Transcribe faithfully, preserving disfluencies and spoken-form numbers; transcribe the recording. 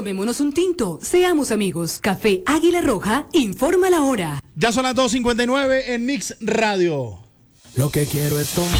Tomémonos un tinto, seamos amigos. Café Águila Roja, informa la hora. Ya son las dos cincuenta y nueve en Mix Radio. Lo que quiero es tomar.